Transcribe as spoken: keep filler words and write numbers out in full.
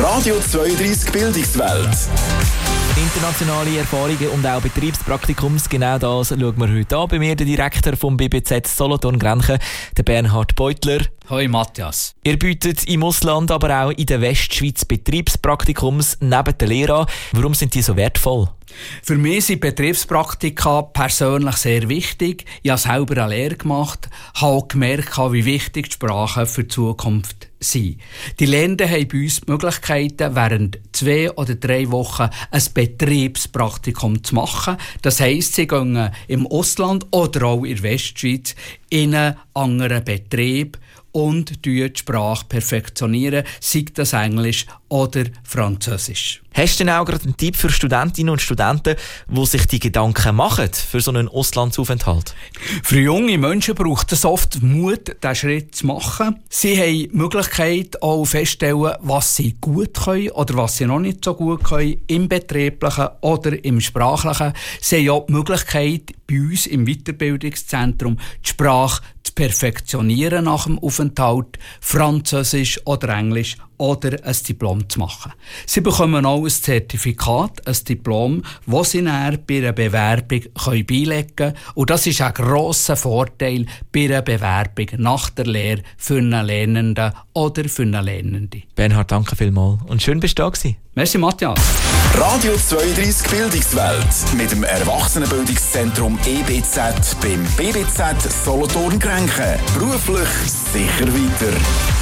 Radio zweiunddreissig Bildungswelt. Internationale Erfahrungen und auch Betriebspraktikums, genau das schauen wir heute an. Bei mir der Direktor vom B B Z Solothurn-Grenchen, der Bernhard Beutler. Hoi Matthias. Ihr bietet im Ausland, aber auch in der Westschweiz Betriebspraktikums neben der Lehre an. Warum sind die so wertvoll? Für mich sind Betriebspraktika persönlich sehr wichtig. Ich habe selber eine Lehre gemacht, habe auch gemerkt, wie wichtig die Sprachen für die Zukunft sind. Die Lernenden haben bei uns die Möglichkeiten, während zwei oder drei Wochen ein Betriebspraktikum zu machen. Das heisst, sie gehen im Ausland oder auch in der Westschweiz in einen anderen Betrieb und die Sprache perfektionieren, sei das Englisch oder Französisch. Hast du denn auch gerade einen Tipp für Studentinnen und Studenten, die sich die Gedanken machen für so einen Auslandsaufenthalt? Für junge Menschen braucht es oft Mut, diesen Schritt zu machen. Sie haben die Möglichkeit, auch festzustellen, was sie gut können oder was sie noch nicht so gut können, im Betrieblichen oder im Sprachlichen. Sie haben auch die Möglichkeit, bei uns im Weiterbildungszentrum die Sprache zu perfektionieren nach dem Aufenthalt, Französisch oder Englisch oder ein Diplom zu machen. Sie bekommen auch ein Zertifikat, ein Diplom, das sie dann bei einer Bewerbung beilegen können. Und das ist ein grosser Vorteil bei einer Bewerbung nach der Lehre für einen Lernenden oder für eine Lernende. Bernhard, danke vielmals und schön bist du da gewesen. Merci Matthias. Radio zweiunddreissig Bildungswelt mit dem Erwachsenenbildungszentrum E B Z beim B B Z Solothurn-Grenchen. Beruflich sicher weiter.